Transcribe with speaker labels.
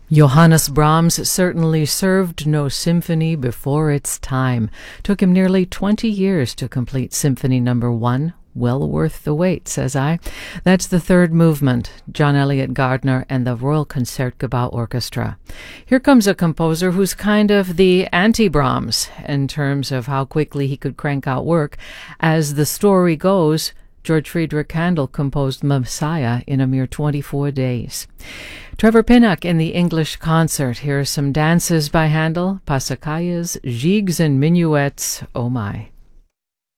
Speaker 1: Johannes Brahms certainly served no symphony before its time. Took him nearly 20 years to complete Symphony No. 1. Well worth the wait, says I. That's the third movement, John Eliot Gardiner and the Royal Concertgebouw Orchestra. Here comes a composer who's kind of the anti-Brahms in terms of how quickly he could crank out work. As the story goes, George Friedrich Handel composed Messiah in a mere 24 days. Trevor Pinnock in the English concert. Here are some dances by Handel, pasacalles, gigs and minuets. Oh my.